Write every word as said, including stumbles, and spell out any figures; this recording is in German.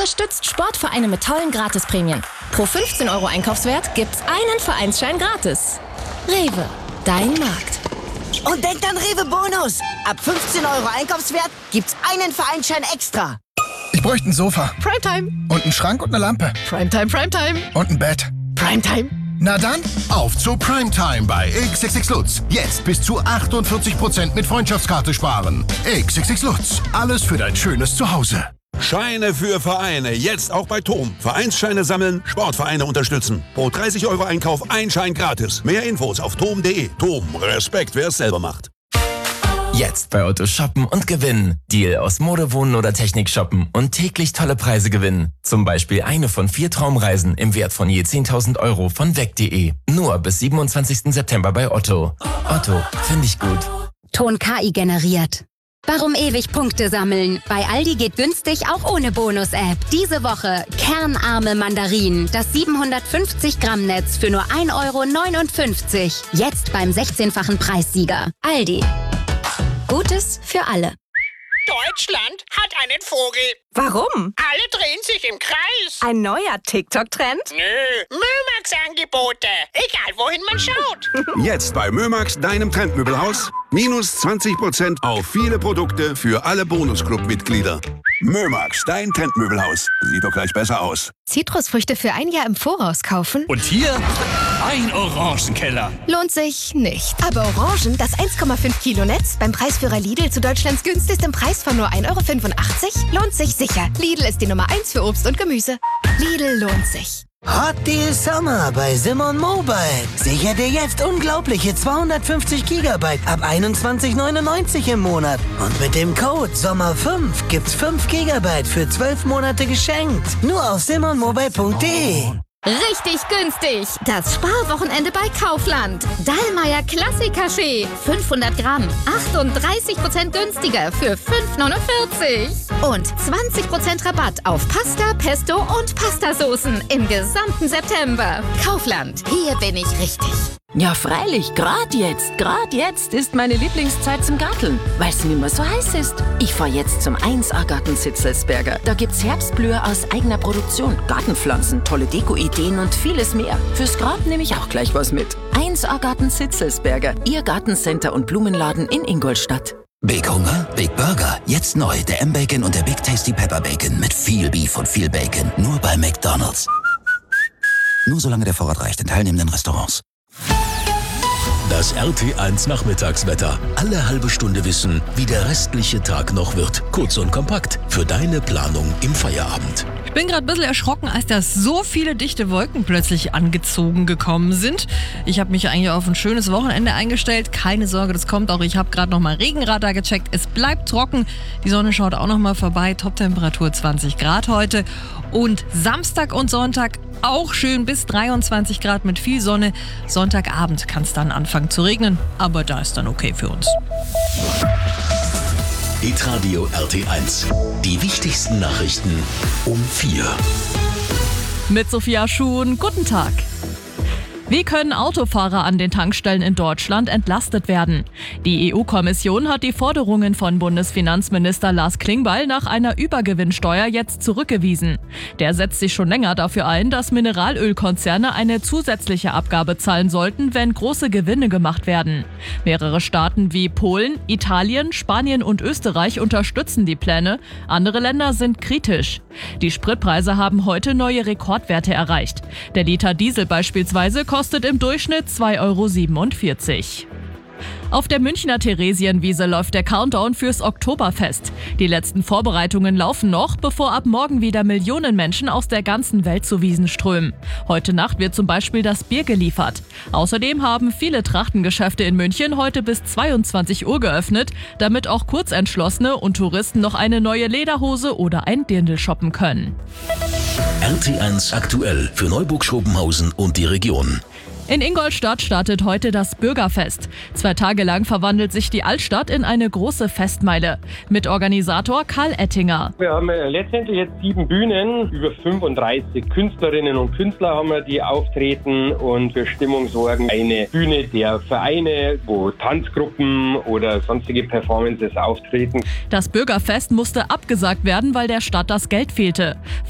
unterstützt Sportvereine mit tollen Gratisprämien. Pro fünfzehn Euro Einkaufswert gibt's einen Vereinsschein gratis. Rewe, dein Markt. Und denkt an Rewe Bonus. Ab fünfzehn Euro Einkaufswert gibt's einen Vereinsschein extra. Ich bräuchte ein Sofa. Primetime. Und einen Schrank und eine Lampe. Primetime, Primetime. Und ein Bett. Primetime. Na dann, auf zu Primetime bei X X X Lutz. Jetzt bis zu achtundvierzig Prozent mit Freundschaftskarte sparen. X X X Lutz. Alles für dein schönes Zuhause. Scheine für Vereine. Jetzt auch bei Tom. Vereinsscheine sammeln, Sportvereine unterstützen. Pro dreißig Euro Einkauf ein Schein gratis. Mehr Infos auf tom punkt de. Tom, Respekt, wer es selber macht. Jetzt bei Otto shoppen und gewinnen. Deal aus Mode, Wohnen oder Technik shoppen und täglich tolle Preise gewinnen. Zum Beispiel eine von vier Traumreisen im Wert von je zehntausend Euro von weg punkt de. Nur bis siebenundzwanzigsten September bei Otto. Otto, finde ich gut. Ton K I generiert. Warum ewig Punkte sammeln? Bei Aldi geht günstig auch ohne Bonus-App. Diese Woche kernarme Mandarinen. Das siebenhundertfünfzig Gramm Netz für nur ein Euro neunundfünfzig. Jetzt beim sechzehnfachen Preissieger. Aldi. Gutes für alle. Deutschland hat einen Vogel. Warum? Alle drehen sich im Kreis. Ein neuer TikTok-Trend? Nö, Mömax-Angebote. Egal, wohin man schaut. Jetzt bei Mömax, deinem Trendmöbelhaus. Minus zwanzig Prozent auf viele Produkte für alle Bonusclub-Mitglieder. Mömax, dein Trendmöbelhaus. Sieht doch gleich besser aus. Zitrusfrüchte für ein Jahr im Voraus kaufen? Und hier ein Orangenkeller. Lohnt sich nicht. Aber Orangen, das eins Komma fünf Kilo Netz, beim Preisführer Lidl zu Deutschlands günstigstem Preis von nur ein Euro fünfundachtzig, lohnt sich sicher. Lidl ist die Nummer eins für Obst und Gemüse. Lidl lohnt sich. Hot Deal Summer bei Simon Mobile. Sicher dir jetzt unglaubliche zweihundertfünfzig Gigabyte ab einundzwanzig neunundneunzig im Monat. Und mit dem Code Sommer fünf gibt's fünf Gigabyte für zwölf Monate geschenkt. Nur auf simon mobile punkt de. Richtig günstig. Das Sparwochenende bei Kaufland. Dallmayr Klassik-Kaffee. fünfhundert Gramm. achtunddreißig Prozent günstiger für fünf neunundvierzig. Und zwanzig Prozent Rabatt auf Pasta, Pesto und Pastasoßen im gesamten September. Kaufland. Hier bin ich richtig. Ja, freilich, grad jetzt, grad jetzt ist meine Lieblingszeit zum Garteln, weil es nicht mehr so heiß ist. Ich fahr jetzt zum eins A Garten Zitzelsberger. Da gibt's Herbstblühe aus eigener Produktion, Gartenpflanzen, tolle Deko-Ideen und vieles mehr. Fürs Grab nehme ich auch gleich was mit. eins A Garten Zitzelsberger, Ihr Gartencenter und Blumenladen in Ingolstadt. Big Hunger, Big Burger. Jetzt neu, der M-Bacon und der Big Tasty Pepper Bacon mit viel Beef und viel Bacon. Nur bei McDonald's. Nur solange der Vorrat reicht in teilnehmenden Restaurants. Das R T eins Nachmittagswetter. Alle halbe Stunde wissen, wie der restliche Tag noch wird. Kurz und kompakt für deine Planung im Feierabend. Ich bin gerade ein bisschen erschrocken, als da so viele dichte Wolken plötzlich angezogen gekommen sind. Ich habe mich eigentlich auf ein schönes Wochenende eingestellt. Keine Sorge, das kommt auch. Ich habe gerade nochmal Regenradar gecheckt. Es bleibt trocken. Die Sonne schaut auch nochmal vorbei. Toptemperatur zwanzig Grad heute. Und Samstag und Sonntag auch schön bis dreiundzwanzig Grad mit viel Sonne. Sonntagabend kann es dann anfangen zu regnen. Aber da ist dann okay für uns. Hitradio R T eins. Die wichtigsten Nachrichten um vier. Mit Sophia Schuhn, guten Tag. Wie können Autofahrer an den Tankstellen in Deutschland entlastet werden? Die E U-Kommission hat die Forderungen von Bundesfinanzminister Lars Klingbeil nach einer Übergewinnsteuer jetzt zurückgewiesen. Der setzt sich schon länger dafür ein, dass Mineralölkonzerne eine zusätzliche Abgabe zahlen sollten, wenn große Gewinne gemacht werden. Mehrere Staaten wie Polen, Italien, Spanien und Österreich unterstützen die Pläne. Andere Länder sind kritisch. Die Spritpreise haben heute neue Rekordwerte erreicht. Der Liter Diesel beispielsweise kostet kostet im Durchschnitt zwei Euro siebenundvierzig. Auf der Münchner Theresienwiese läuft der Countdown fürs Oktoberfest. Die letzten Vorbereitungen laufen noch, bevor ab morgen wieder Millionen Menschen aus der ganzen Welt zu Wiesn strömen. Heute Nacht wird zum Beispiel das Bier geliefert. Außerdem haben viele Trachtengeschäfte in München heute bis zweiundzwanzig Uhr geöffnet, damit auch Kurzentschlossene und Touristen noch eine neue Lederhose oder ein Dirndl shoppen können. R T eins aktuell für Neuburg-Schopenhausen und die Region. In Ingolstadt startet heute das Bürgerfest. Zwei Tage lang verwandelt sich die Altstadt in eine große Festmeile. Mit Organisator Karl Ettinger. Wir haben letztendlich jetzt sieben Bühnen. Über fünfunddreißig Künstlerinnen und Künstler haben wir, die auftreten und für Stimmung sorgen. Eine Bühne der Vereine, wo Tanzgruppen oder sonstige Performances auftreten. Das Bürgerfest musste abgesagt werden, weil der Stadt das Geld fehlte.